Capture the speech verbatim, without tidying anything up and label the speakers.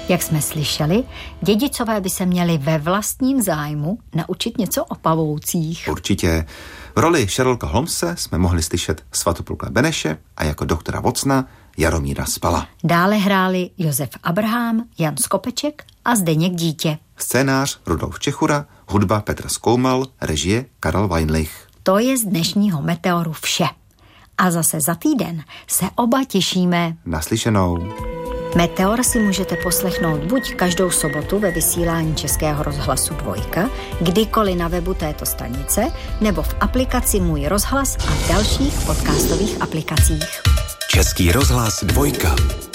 Speaker 1: Jak jsme slyšeli, dědicové by se měli ve vlastním zájmu naučit něco o pavoucích.
Speaker 2: Určitě. V roli Sherlocka Holmese jsme mohli slyšet Svatopluka Beneše a jako doktora Watsona Jaromíra Spala.
Speaker 1: Dále hráli Josef Abrhám, Jan Skopeček a Zdeněk Dítě.
Speaker 2: Scénář Rudolf Čechura, hudba Petr Skoumal, režie Karel Weinlich.
Speaker 1: To je z dnešního Meteoru vše. A zase za týden se oba těšíme.
Speaker 2: Naslyšenou.
Speaker 1: Meteor si můžete poslechnout buď každou sobotu ve vysílání Českého rozhlasu Dvojka, kdykoliv na webu této stanice, nebo v aplikaci Můj rozhlas a v dalších podcastových aplikacích.
Speaker 3: Český rozhlas Dvojka.